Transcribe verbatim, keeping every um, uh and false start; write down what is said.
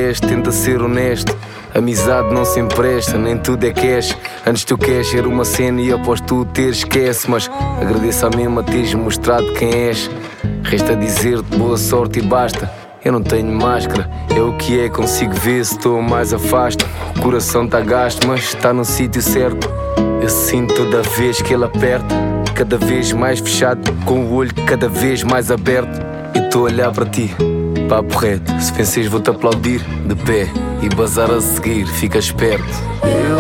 és, tenta ser honesto. Amizade não se empresta, nem tudo é cash. Antes tu queres ser uma cena e após tu teres esquece. Mas agradeço à mesma teres mostrado quem és. Resta dizer-te boa sorte e basta. Eu não tenho máscara, é o que é, consigo ver se estou mais afasto. O coração tá gasto, mas está no sítio certo. Eu sinto toda vez que ele aperta, cada vez mais fechado, com o olho cada vez mais aberto. Eu estou a olhar para ti, papo reto. Se vences vou-te aplaudir de pé e bazar a seguir, fica esperto. Eu